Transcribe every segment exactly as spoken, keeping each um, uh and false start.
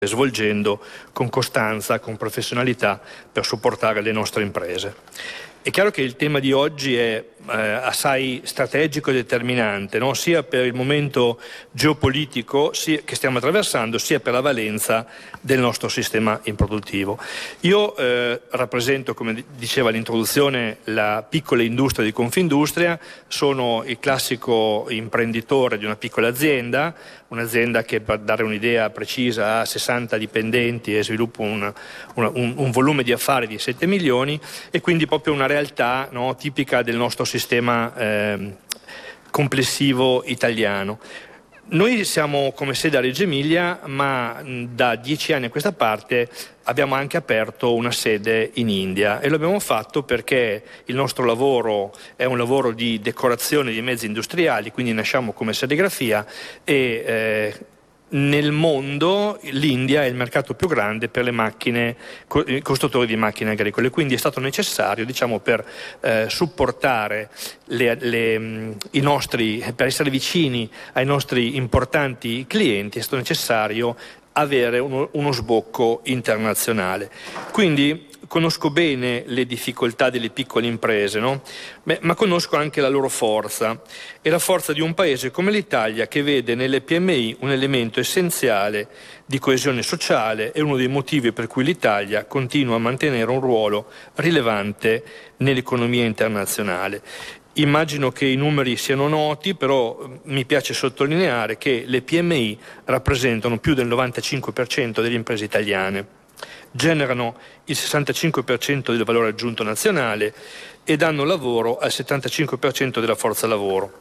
svolgendo con costanza, con professionalità per supportare le nostre imprese. È chiaro che il tema di oggi è eh, assai strategico e determinante, no? Sia per il momento geopolitico sia, che stiamo attraversando, sia per la valenza del nostro sistema improduttivo. Io eh, rappresento, come diceva all'introduzione, la piccola industria di Confindustria, sono il classico imprenditore di una piccola azienda, un'azienda che, per dare un'idea precisa, ha sessanta dipendenti e sviluppa un, un, un volume di affari di sette milioni, e quindi proprio una realtà, no, tipica del nostro sistema eh, complessivo italiano. Noi siamo come sede a Reggio Emilia, ma da dieci anni a questa parte abbiamo anche aperto una sede in India, e lo abbiamo fatto perché il nostro lavoro è un lavoro di decorazione di mezzi industriali, quindi nasciamo come serigrafia, e eh, nel mondo l'India è il mercato più grande per le macchine, costruttori di macchine agricole, quindi è stato necessario, diciamo, per eh, supportare le, le, i nostri, per essere vicini ai nostri importanti clienti, è stato necessario avere uno, uno sbocco internazionale. Quindi conosco bene le difficoltà delle piccole imprese, no? Beh, ma conosco anche la loro forza, e la forza di un paese come l'Italia, che vede nelle P M I un elemento essenziale di coesione sociale e uno dei motivi per cui l'Italia continua a mantenere un ruolo rilevante nell'economia internazionale. Immagino che i numeri siano noti, però mi piace sottolineare che le P M I rappresentano più del novantacinque per cento delle imprese italiane, generano il sessantacinque per cento del valore aggiunto nazionale e danno lavoro al settantacinque per cento della forza lavoro.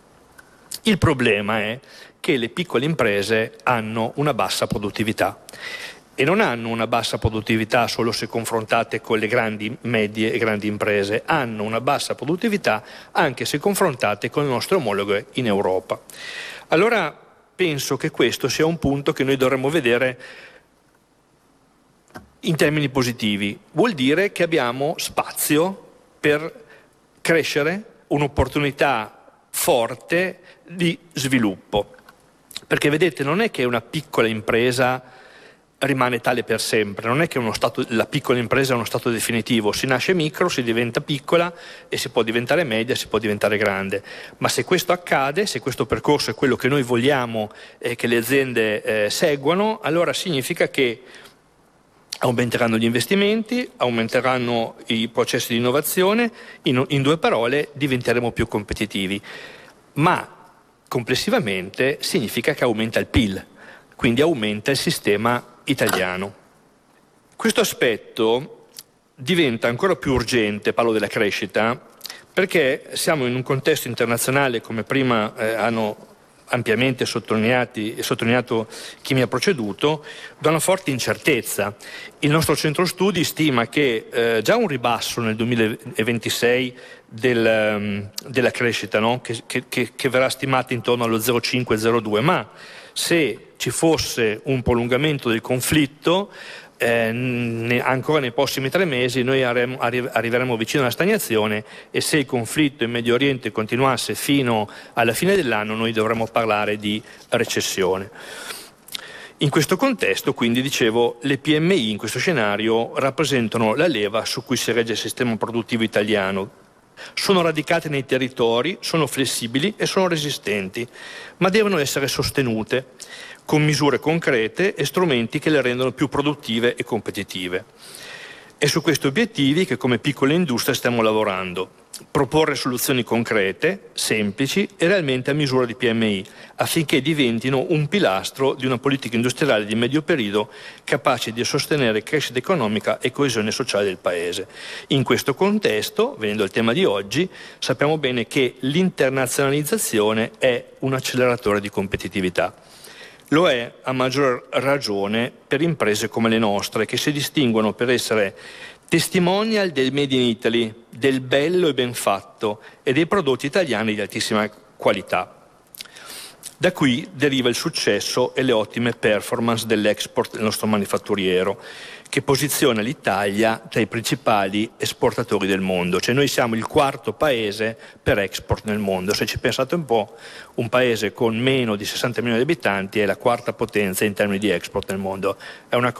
Il problema è che le piccole imprese hanno una bassa produttività, e non hanno una bassa produttività solo se confrontate con le grandi, medie e grandi imprese, hanno una bassa produttività anche se confrontate con le nostre omologhe in Europa. Allora penso che questo sia un punto che noi dovremmo vedere in termini positivi. Vuol dire che abbiamo spazio per crescere, un'opportunità forte di sviluppo. Perché vedete, non è che una piccola impresa rimane tale per sempre, non è che uno stato, la piccola impresa è uno stato definitivo, si nasce micro, si diventa piccola e si può diventare media, si può diventare grande, ma se questo accade, se questo percorso è quello che noi vogliamo eh, che le aziende eh, seguano, allora significa che aumenteranno gli investimenti, aumenteranno i processi di innovazione, in, in due parole diventeremo più competitivi, ma complessivamente significa che aumenta il P I L, quindi aumenta il sistema italiano. Questo aspetto diventa ancora più urgente, parlo della crescita, perché siamo in un contesto internazionale, come prima eh, hanno ampiamente sottolineati e sottolineato chi mi ha preceduto, da una forte incertezza. Il nostro centro studi stima che eh, già un ribasso nel duemilaventisei del, um, della crescita, no? che, che, che verrà stimata intorno allo zero virgola cinque zero virgola due, ma se ci fosse un prolungamento del conflitto, eh, ne, ancora nei prossimi tre mesi noi arremo, arri, arriveremo vicino alla stagnazione, e se il conflitto in Medio Oriente continuasse fino alla fine dell'anno noi dovremmo parlare di recessione. In questo contesto, quindi, dicevo, le P M I in questo scenario rappresentano la leva su cui si regge il sistema produttivo italiano. Sono radicate nei territori, sono flessibili e sono resistenti, ma devono essere sostenute con misure concrete e strumenti che le rendono più produttive e competitive. È su questi obiettivi che come piccola industria stiamo lavorando. Proporre soluzioni concrete, semplici e realmente a misura di P M I, affinché diventino un pilastro di una politica industriale di medio periodo capace di sostenere crescita economica e coesione sociale del Paese. In questo contesto, venendo al tema di oggi, sappiamo bene che l'internazionalizzazione è un acceleratore di competitività. Lo è a maggior ragione per imprese come le nostre, che si distinguono per essere testimonial del Made in Italy, del bello e ben fatto e dei prodotti italiani di altissima qualità. Da qui deriva il successo e le ottime performance dell'export del nostro manifatturiero, che posiziona l'Italia tra i principali esportatori del mondo. Cioè noi siamo il quarto paese per export nel mondo. Se ci pensate un po', un paese con meno di sessanta milioni di abitanti è la quarta potenza in termini di export nel mondo. È una